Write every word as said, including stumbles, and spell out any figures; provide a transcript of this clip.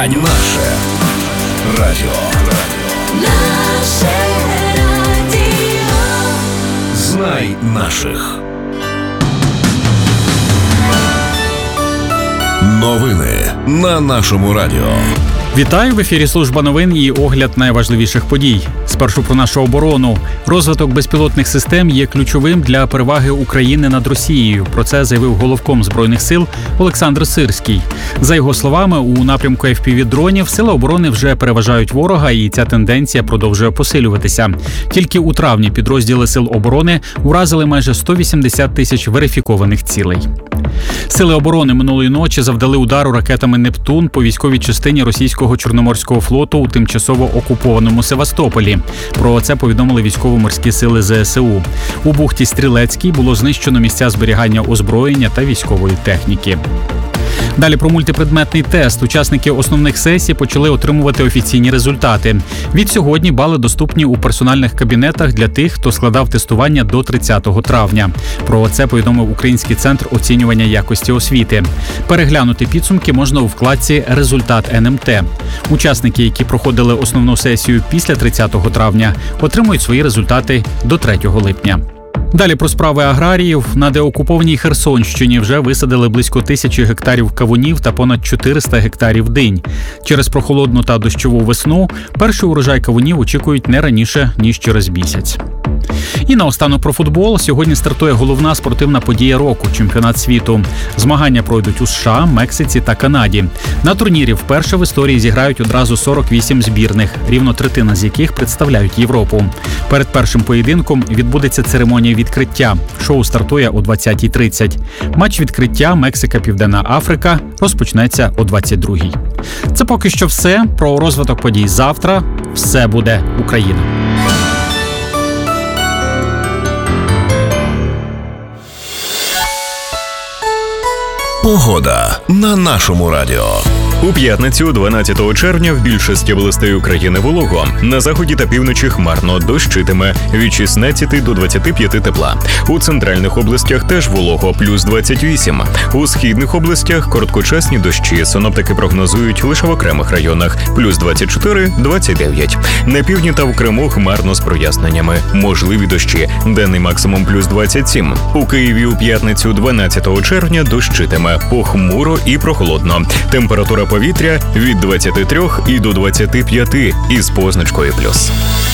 радіо. Наше радіо. Наше радіо. Знай наших. Новини на нашому радіо. Вітаю, в ефірі служба новин і огляд найважливіших подій. Спершу про нашу оборону. Розвиток безпілотних систем є ключовим для переваги України над Росією. Про це заявив головком Збройних сил Олександр Сирський. За його словами, у напрямку еф пі ві-дронів сили оборони вже переважають ворога, і ця тенденція продовжує посилюватися. Тільки у травні підрозділи сил оборони уразили майже сто вісімдесят тисяч верифікованих цілей. Сили оборони минулої ночі завдали удару ракетами «Нептун» по військовій частині російського Чорноморського флоту у тимчасово окупованому Севастополі. Про це повідомили військово-морські сили зе ес у. У бухті Стрілецькій було знищено місця зберігання озброєння та військової техніки. Далі про мультипредметний тест. Учасники основних сесій почали отримувати офіційні результати. Від сьогодні бали доступні у персональних кабінетах для тих, хто складав тестування до тридцятого травня. Про це повідомив Український центр оцінювання якості освіти. Переглянути підсумки можна у вкладці «Результат ен ем те». Учасники, які проходили основну сесію після тридцятого травня, отримують свої результати до третього липня. Далі про справи аграріїв. На деокупованій Херсонщині вже висадили близько тисячі гектарів кавунів та понад чотириста гектарів динь. Через прохолодну та дощову весну перший урожай кавунів очікують не раніше, ніж через місяць. І наостанок про футбол. Сьогодні стартує головна спортивна подія року – чемпіонат світу. Змагання пройдуть у США, Мексиці та Канаді. На турнірі вперше в історії зіграють одразу сорок вісім збірних, рівно третина з яких представляють Європу. Перед першим поєдинком відбудеться церемонія відкриття. Шоу стартує о двадцятій тридцять. Матч відкриття Мексика-Південна Африка розпочнеться о двадцять другій. Це поки що все. Про розвиток подій завтра. Все буде Україна. Погода на нашому радіо. У п'ятницю, дванадцятого червня, в більшості областей України волого. На заході та півночі хмарно, дощитиме від шістнадцяти до двадцяти п'яти тепла. У центральних областях теж волого, плюс двадцять вісім. У східних областях короткочасні дощі. Синоптики прогнозують лише в окремих районах, плюс двадцять чотири - двадцять дев'ять. На півдні та в Криму хмарно з проясненнями. Можливі дощі. Денний максимум плюс двадцять сім. У Києві у п'ятницю, дванадцятого червня, дощитиме. Похмуро і прохолодно. Температура повітря від двадцяти трьох і до двадцяти п'яти із позначкою плюс.